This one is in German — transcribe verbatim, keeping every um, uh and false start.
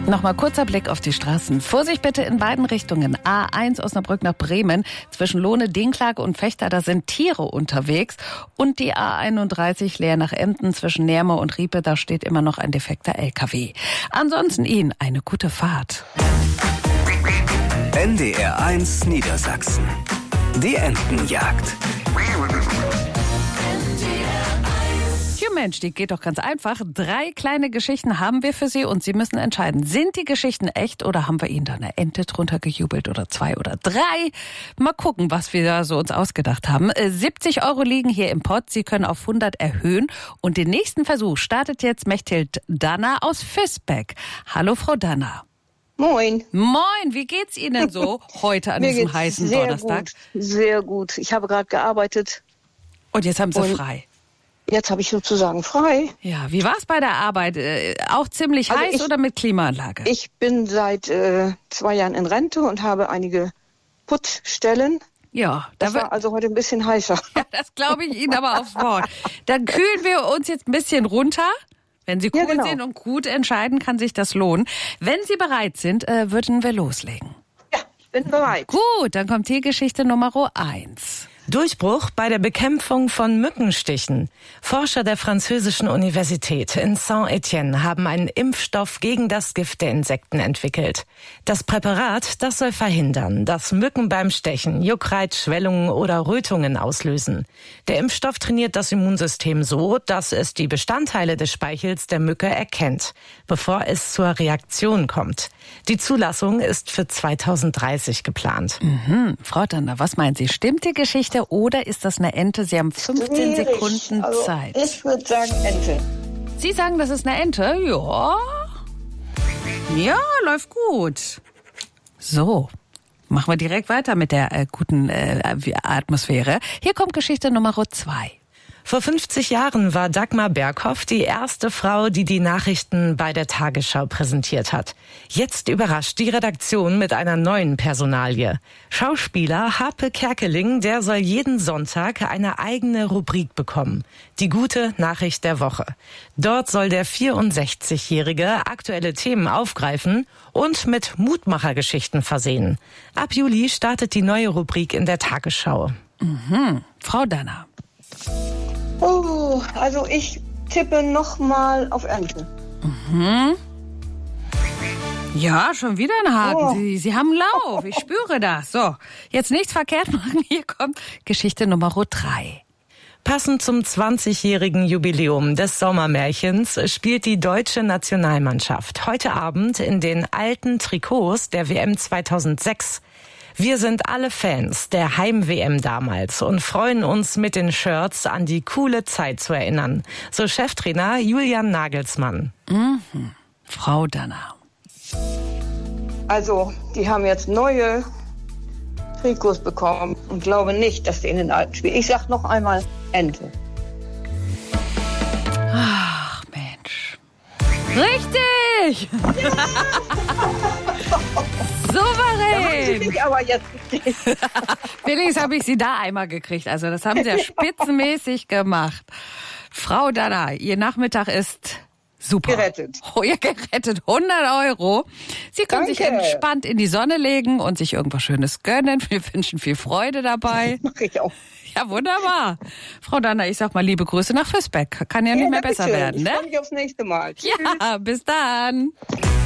Nochmal kurzer Blick auf die Straßen. Vorsicht bitte in beiden Richtungen. A eins Osnabrück nach Bremen. Zwischen Lohne, Dinklage und Vechta, da sind Tiere unterwegs. Und die A einunddreißig Leer nach Emden zwischen Nerme und Riepe, da steht immer noch ein defekter L K W. Ansonsten Ihnen eine gute Fahrt. N D R eins Niedersachsen. Die Entenjagd. Mensch, die geht doch ganz einfach. Drei kleine Geschichten haben wir für Sie und Sie müssen entscheiden, sind die Geschichten echt oder haben wir Ihnen da eine Ente drunter gejubelt oder zwei oder drei? Mal gucken, was wir da so uns ausgedacht haben. siebzig Euro liegen hier im Pott. Sie können auf hundert erhöhen und den nächsten Versuch startet jetzt Mechthild Danner aus Visbeck. Hallo, Frau Danner. Moin. Moin, wie geht's Ihnen so heute an Mir diesem geht's heißen sehr Donnerstag? Gut, sehr gut. Ich habe gerade gearbeitet. Und jetzt haben Sie Und frei. Jetzt habe ich sozusagen frei. Ja, wie war's bei der Arbeit? Äh, auch ziemlich Also heiß ich, oder mit Klimaanlage? Ich bin seit äh, zwei Jahren in Rente und habe einige Putzstellen. Ja, das da war also heute ein bisschen heißer. Ja, das glaube ich Ihnen aber aufs Wort. Dann kühlen wir uns jetzt ein bisschen runter. Wenn Sie cool ja, genau. sind und gut entscheiden, kann sich das lohnen. Wenn Sie bereit sind, äh, würden wir loslegen. Ja, ich bin bereit. Gut, dann kommt hier Geschichte Nummer eins. Durchbruch bei der Bekämpfung von Mückenstichen. Forscher der französischen Universität in Saint-Étienne haben einen Impfstoff gegen das Gift der Insekten entwickelt. Das Präparat, das soll verhindern, dass Mücken beim Stechen Juckreiz, Schwellungen oder Rötungen auslösen. Der Impfstoff trainiert das Immunsystem so, dass es die Bestandteile des Speichels der Mücke erkennt, bevor es zur Reaktion kommt. Die Zulassung ist für zweitausenddreißig geplant. Mhm. Frau Danner, was meinen Sie? Stimmt die Geschichte oder ist das eine Ente? Sie haben fünfzehn Schwierig. Sekunden also, Zeit. Ich würde sagen Ente. Sie sagen, das ist eine Ente? Ja. Ja, läuft gut. So, machen wir direkt weiter mit der äh, guten äh, Atmosphäre. Hier kommt Geschichte Nummer zwei. Vor fünfzig Jahren war Dagmar Berghoff die erste Frau, die die Nachrichten bei der Tagesschau präsentiert hat. Jetzt überrascht die Redaktion mit einer neuen Personalie. Schauspieler Harpe Kerkeling, der soll jeden Sonntag eine eigene Rubrik bekommen. Die gute Nachricht der Woche. Dort soll der vierundsechzigjährige aktuelle Themen aufgreifen und mit Mutmachergeschichten versehen. Ab Juli startet die neue Rubrik in der Tagesschau. Mhm. Frau Danner. Oh, also ich tippe nochmal auf Ente. Mhm. Ja, schon wieder ein Haken. Oh. Sie, Sie haben Lauf. Ich spüre das. So, jetzt nichts verkehrt machen. Hier kommt Geschichte Nummer drei. Passend zum zwanzigjährigen Jubiläum des Sommermärchens spielt die deutsche Nationalmannschaft heute Abend in den alten Trikots der W M zweitausendsechs. Wir sind alle Fans der Heim-W M damals und freuen uns mit den Shirts an die coole Zeit zu erinnern. So Cheftrainer Julian Nagelsmann. Mhm. Frau Danner. Also, die haben jetzt neue Trikots bekommen und glaube nicht, dass die in den alten spielen. Ich sag noch einmal Ente. Ach, Mensch. Richtig! Ja. Souverän! Ich aber jetzt Wenigstens habe ich Sie da einmal gekriegt. Also das haben Sie ja spitzenmäßig gemacht. Frau Danner, Ihr Nachmittag ist super. Gerettet. Oh, ihr gerettet. hundert Euro. Sie können Danke. sich entspannt in die Sonne legen und sich irgendwas Schönes gönnen. Wir wünschen viel Freude dabei. Mach ich auch. Ja, wunderbar. Frau Danner, ich sag mal liebe Grüße nach Visbeck. Kann ja nicht Ja, mehr besser schön. werden, ne? Ich freue mich aufs nächste Mal. Tschüss. Ja, bis dann.